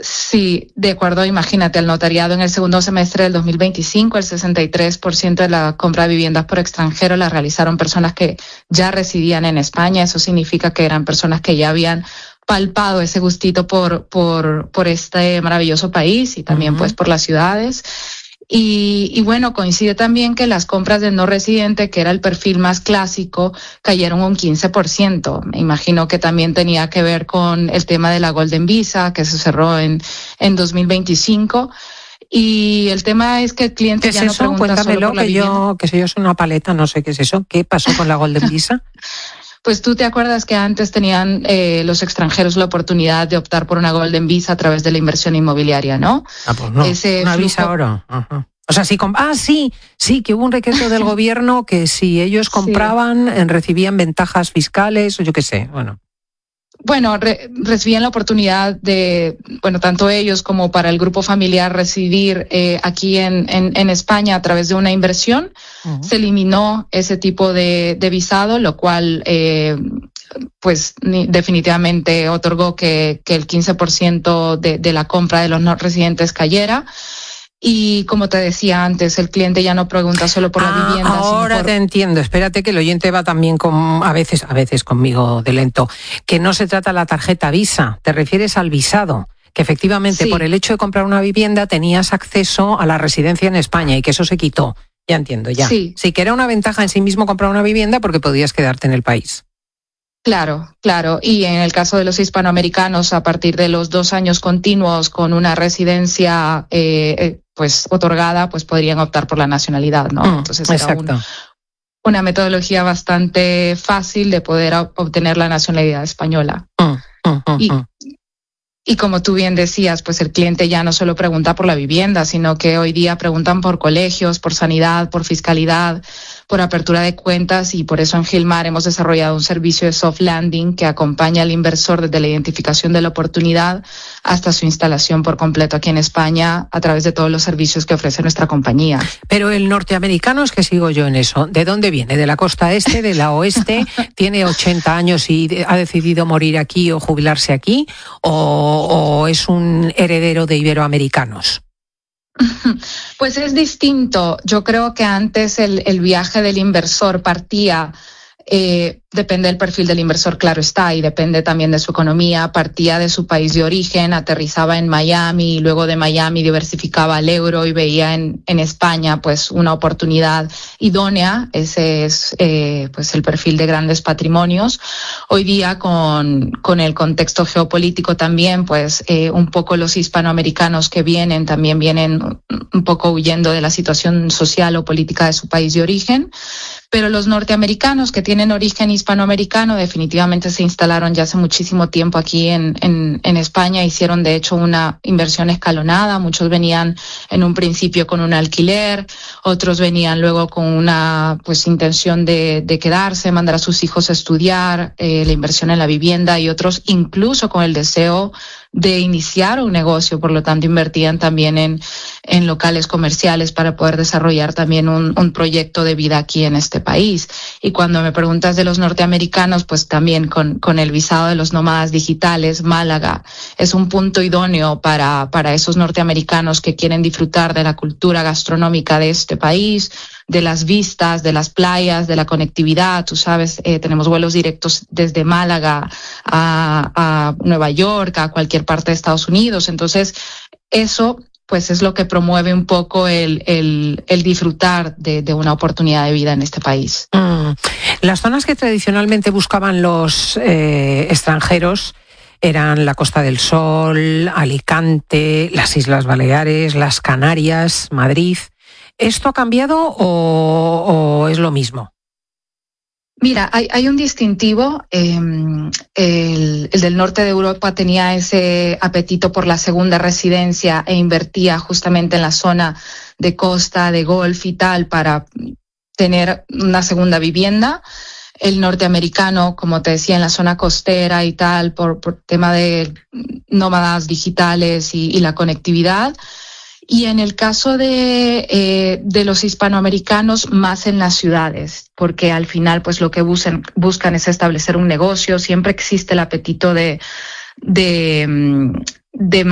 Sí, de acuerdo, imagínate, el notariado en el segundo semestre del 2025, el 63% de la compra de viviendas por extranjero la realizaron personas que ya residían en España. Eso significa que eran personas que ya habían palpado ese gustito por este maravilloso país y también pues por las ciudades. Y bueno, coincide también que las compras de no residente, que era el perfil más clásico, cayeron un 15%. Me imagino que también tenía que ver con el tema de la Golden Visa, que se cerró en 2025. Y el tema es que el cliente ya no pregunta. Cuéntamelo, solo por la vivienda. que yo soy una paleta, no sé qué es eso. ¿Qué pasó con la Golden Visa? Pues tú te acuerdas que antes tenían los extranjeros la oportunidad de optar por una Golden Visa a través de la inversión inmobiliaria, ¿no? Pues no, una visa oro. Ajá. O sea, sí, que hubo un decreto del gobierno que si ellos compraban, recibían ventajas fiscales o yo qué sé, Bueno, recibían la oportunidad de, tanto ellos como para el grupo familiar residir aquí en España a través de una inversión. Uh-huh. Se eliminó ese tipo de visado, lo cual definitivamente otorgó que el 15% de la compra de los no residentes cayera. Y como te decía antes, el cliente ya no pregunta solo por la vivienda. Ahora te entiendo. Espérate que el oyente va también a veces conmigo de lento. Que no se trata la tarjeta Visa, te refieres al visado. Que efectivamente por el hecho de comprar una vivienda tenías acceso a la residencia en España y que eso se quitó. Ya entiendo, ya. Sí, que era una ventaja en sí mismo comprar una vivienda porque podías quedarte en el país. Claro. Y en el caso de los hispanoamericanos, a partir de los 2 años continuos con una residencia otorgada, pues podrían optar por la nacionalidad, ¿no? Entonces era una metodología bastante fácil de poder obtener la nacionalidad española. Y como tú bien decías, pues el cliente ya no solo pregunta por la vivienda, sino que hoy día preguntan por colegios, por sanidad, por fiscalidad, por apertura de cuentas, y por eso en Gilmar hemos desarrollado un servicio de soft landing que acompaña al inversor desde la identificación de la oportunidad hasta su instalación por completo aquí en España a través de todos los servicios que ofrece nuestra compañía. Pero el norteamericano, es que sigo yo en eso, ¿de dónde viene? ¿De la costa este, de la oeste? ¿Tiene 80 años y ha decidido morir aquí o jubilarse aquí? ¿O es un heredero de iberoamericanos? Pues es distinto. Yo creo que antes el viaje del inversor partía, depende del perfil del inversor, claro está, y depende también de su economía, partía de su país de origen, aterrizaba en Miami y luego de Miami diversificaba el euro y veía en España pues una oportunidad idónea. Ese es pues el perfil de grandes patrimonios. Hoy día con el contexto geopolítico también, pues un poco los hispanoamericanos que también vienen un poco huyendo de la situación social o política de su país de origen. Pero los norteamericanos que tienen origen hispanoamericano definitivamente se instalaron ya hace muchísimo tiempo aquí en España. Hicieron de hecho una inversión escalonada. Muchos venían en un principio con un alquiler, otros venían luego con una intención de quedarse, mandar a sus hijos a estudiar, la inversión en la vivienda, y otros incluso con el deseo de iniciar un negocio. Por lo tanto, invertían también en locales comerciales para poder desarrollar también un proyecto de vida aquí en este país. Y cuando me preguntas de los norteamericanos, pues también con el visado de los nómadas digitales, Málaga es un punto idóneo para esos norteamericanos que quieren disfrutar de la cultura gastronómica de este país, de las vistas, de las playas, de la conectividad. Tú sabes, tenemos vuelos directos desde Málaga a Nueva York, a cualquier parte de Estados Unidos. Entonces, eso pues es lo que promueve un poco el disfrutar de una oportunidad de vida en este país. Las zonas que tradicionalmente buscaban los extranjeros eran la Costa del Sol, Alicante, las Islas Baleares, las Canarias, Madrid. ¿Esto ha cambiado o es lo mismo? Mira, hay un distintivo. El del norte de Europa tenía ese apetito por la segunda residencia e invertía justamente en la zona de costa, de golf y tal, para tener una segunda vivienda. El norteamericano, como te decía, en la zona costera y tal, por tema de nómadas digitales y la conectividad. Y en el caso de los hispanoamericanos, más en las ciudades, porque al final pues lo que buscan es establecer un negocio. Siempre existe el apetito de